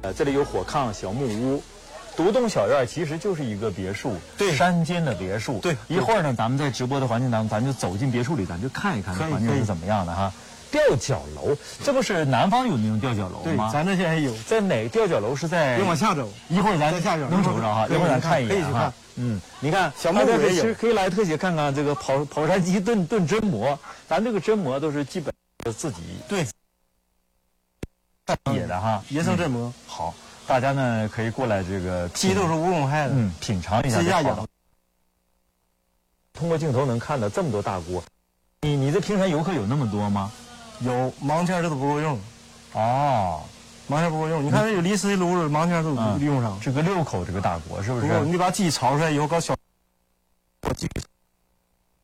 这里有火炕、小木屋，独栋小院其实就是一个别墅， 对， 山间的别墅。 对， 一会儿呢，咱们在直播的环境当中，咱就走进别墅里，咱就看一看环境是怎么样的哈。吊脚楼，这不是南方有那种吊脚楼吗？ 对，咱这现在有。 在哪吊脚楼是在？ 别往下走， 一会儿咱下走能瞅着哈，一会儿咱看一眼哈。你看小木屋也有， 可以来特写看看这个跑山鸡炖榛蘑，咱这个榛蘑都是基本自己对野的哈， 野生榛蘑。 好，大家呢可以过来这个鸡都是无公害的， 品尝一下。 自家养。 通过镜头能看到这么多大锅，你这平常游客有那么多吗？ 有，忙天这都不够用。 哦， 忙天不够用。你看这有离石的炉子，忙天都用上。 这个6口这个大锅是不是？ 你把鸡炒出来以后，搞小。